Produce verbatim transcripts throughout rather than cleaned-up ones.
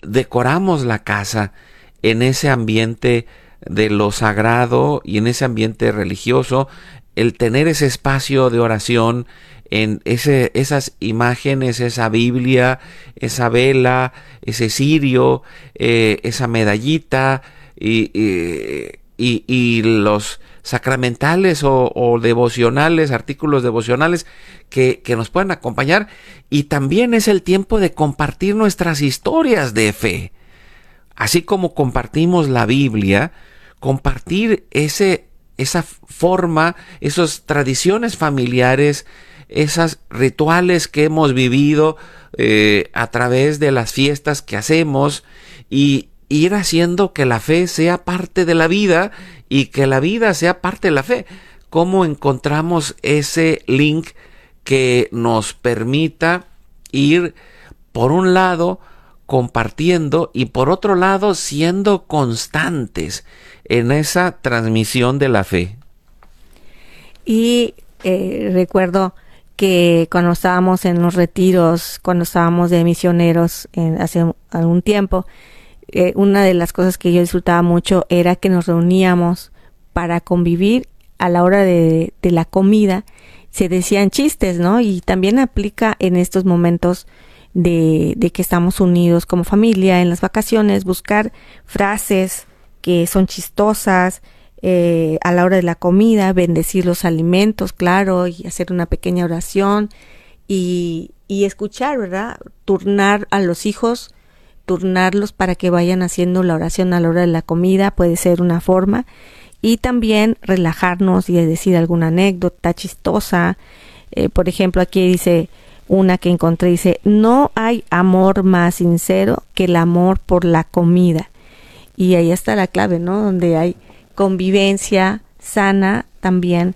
decoramos la casa en ese ambiente de lo sagrado y en ese ambiente religioso, el tener ese espacio de oración, en ese, esas imágenes, esa Biblia, esa vela, ese cirio, eh, esa medallita y, y, y, y los sacramentales o, o devocionales, artículos devocionales que, que nos puedan acompañar. Y también es el tiempo de compartir nuestras historias de fe. Así como compartimos la Biblia, compartir ese, esa forma, esas tradiciones familiares, esos rituales que hemos vivido eh, a través de las fiestas que hacemos, y ir haciendo que la fe sea parte de la vida y que la vida sea parte de la fe. ¿Cómo encontramos ese link que nos permita ir, por un lado, compartiendo y por otro lado, siendo constantes en esa transmisión de la fe? Y eh, recuerdo que cuando estábamos en los retiros, cuando estábamos de misioneros en, hace algún tiempo, eh, una de las cosas que yo disfrutaba mucho era que nos reuníamos para convivir a la hora de, de la comida. Se decían chistes, ¿no? Y también aplica en estos momentos de, de que estamos unidos como familia en las vacaciones, buscar frases que son chistosas, Eh, a la hora de la comida, bendecir los alimentos, claro, y hacer una pequeña oración y, y escuchar, ¿verdad? Turnar a los hijos, turnarlos para que vayan haciendo la oración a la hora de la comida, puede ser una forma, y también relajarnos y decir alguna anécdota chistosa. Eh, por ejemplo, aquí dice una que encontré, dice: no hay amor más sincero que el amor por la comida. Y ahí está la clave, ¿no? Donde hay convivencia sana, también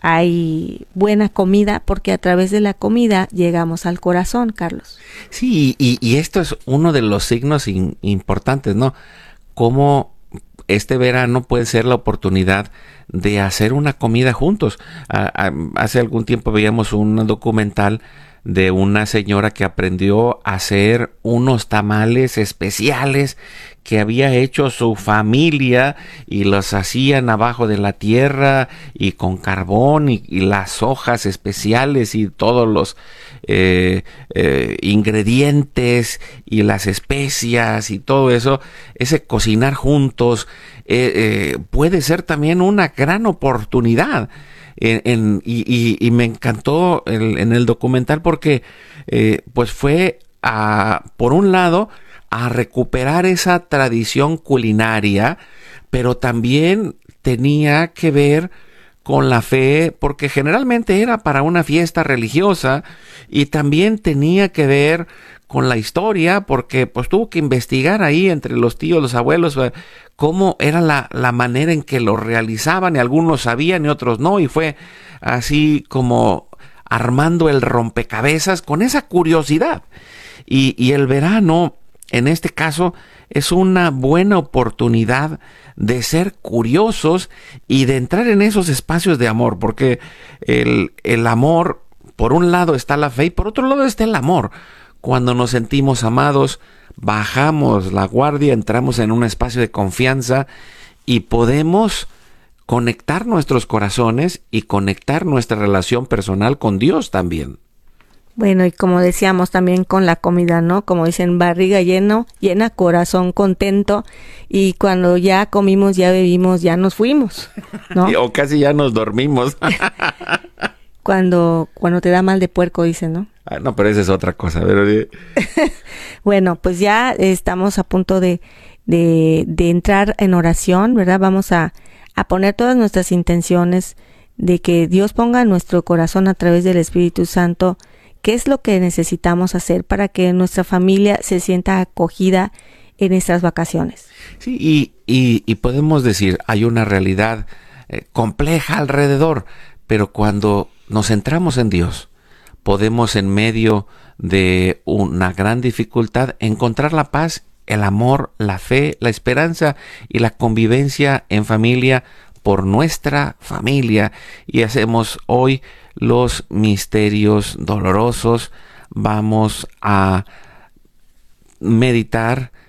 hay buena comida, porque a través de la comida llegamos al corazón, Carlos. Sí, y, y esto es uno de los signos in, importantes, ¿no? Cómo este verano puede ser la oportunidad de hacer una comida juntos. A, a, hace algún tiempo veíamos un documental de una señora que aprendió a hacer unos tamales especiales que había hecho su familia, y los hacían abajo de la tierra y con carbón y, y las hojas especiales y todos los eh, eh, ingredientes y las especias y todo eso. Ese cocinar juntos eh, eh, puede ser también una gran oportunidad. En, en, y, y, y me encantó el, en el documental porque eh, pues fue a, por un lado, a recuperar esa tradición culinaria, pero también tenía que ver con la fe, porque generalmente era para una fiesta religiosa, y también tenía que ver con la historia, porque pues tuvo que investigar ahí entre los tíos, los abuelos, cómo era la, la manera en que lo realizaban, y algunos sabían y otros no, y fue así como armando el rompecabezas con esa curiosidad. Y, y el verano, en este caso, es una buena oportunidad de ser curiosos y de entrar en esos espacios de amor, porque el, el amor, por un lado está la fe y por otro lado está el amor. Cuando nos sentimos amados, bajamos la guardia, entramos en un espacio de confianza y podemos conectar nuestros corazones y conectar nuestra relación personal con Dios también. Bueno, y como decíamos también con la comida, ¿no? Como dicen, barriga lleno, llena, corazón contento, y cuando ya comimos, ya bebimos, ya nos fuimos, ¿no? O casi ya nos dormimos. Cuando, cuando te da mal de puerco, dicen, ¿no? Ah, no, pero esa es otra cosa. Pero... Bueno, pues ya estamos a punto de, de, de entrar en oración, ¿verdad? Vamos a, a poner todas nuestras intenciones de que Dios ponga en nuestro corazón a través del Espíritu Santo qué es lo que necesitamos hacer para que nuestra familia se sienta acogida en estas vacaciones. Sí, y, y, y podemos decir, hay una realidad eh, compleja alrededor, pero cuando nos centramos en Dios, podemos en medio de una gran dificultad encontrar la paz, el amor, la fe, la esperanza y la convivencia en familia por nuestra familia. Y hacemos hoy los misterios dolorosos. Vamos a meditar